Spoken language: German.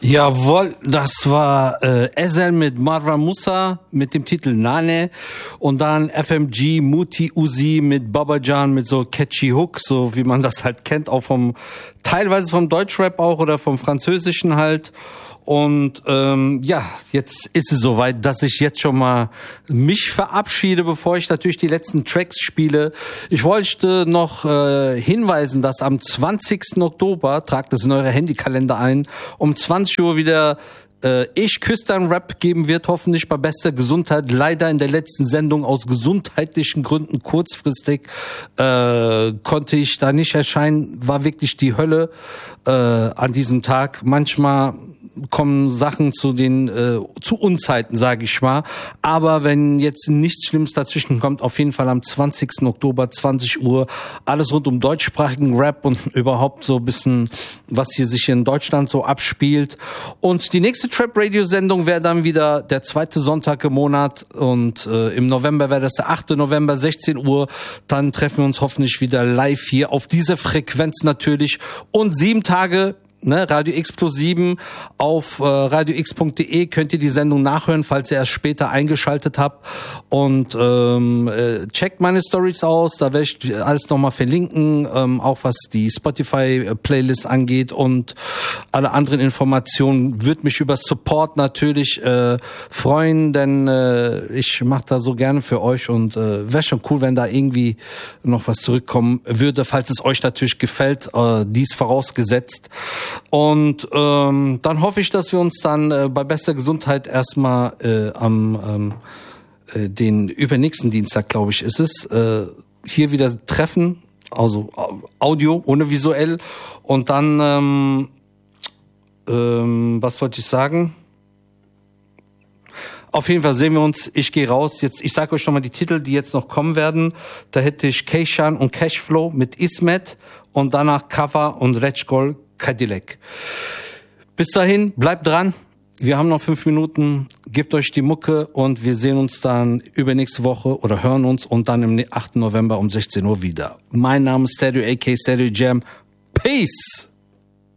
Jawohl, das war Ezel mit Marwa Musa mit dem Titel Nane und dann FMG Muti Uzi mit Babajan mit so catchy Hook, so wie man das halt kennt, auch teilweise vom Deutschrap auch oder vom Französischen halt. Und jetzt ist es soweit, dass ich jetzt schon mal mich verabschiede, bevor ich natürlich die letzten Tracks spiele. Ich wollte noch hinweisen, dass am 20. Oktober, tragt es in eure Handykalender ein, um 20 Uhr wieder ich Küstern Rap geben wird, hoffentlich bei bester Gesundheit. Leider in der letzten Sendung aus gesundheitlichen Gründen kurzfristig konnte ich da nicht erscheinen. War wirklich die Hölle an diesem Tag. Manchmal kommen Sachen zu Unzeiten, sage ich mal. Aber wenn jetzt nichts Schlimmes dazwischen kommt, auf jeden Fall am 20. Oktober, 20 Uhr, alles rund um deutschsprachigen Rap und überhaupt so ein bisschen, was hier sich in Deutschland so abspielt. Und die nächste Trap-Radio-Sendung wäre dann wieder der zweite Sonntag im Monat und im November wäre das der 8. November, 16 Uhr. Dann treffen wir uns hoffentlich wieder live hier auf dieser Frequenz natürlich und 7 Tage Radio X plus 7 auf radiox.de könnt ihr die Sendung nachhören, falls ihr erst später eingeschaltet habt. Und checkt meine Stories aus, da werde ich alles nochmal verlinken, auch was die Spotify-Playlist angeht und alle anderen Informationen. Würde mich über Support natürlich freuen, denn ich mache da so gerne für euch und wäre schon cool, wenn da irgendwie noch was zurückkommen würde, falls es euch natürlich gefällt, dies vorausgesetzt. Und dann hoffe ich, dass wir uns dann bei bester Gesundheit erstmal am den übernächsten Dienstag, glaube ich, ist es, hier wieder treffen, also Audio, ohne visuell. Und dann, was wollte ich sagen? Auf jeden Fall sehen wir uns. Ich gehe raus. Jetzt, ich sage euch schon mal die Titel, die jetzt noch kommen werden. Da hätte ich Keishan und Cashflow mit Ismet und danach Cover und Rechgol Cadillac. Bis dahin, bleibt dran. Wir haben noch 5 Minuten. Gebt euch die Mucke und wir sehen uns dann übernächste Woche oder hören uns und dann am 8. November um 16 Uhr wieder. Mein Name ist Stereo, aka Stereo Jam. Peace!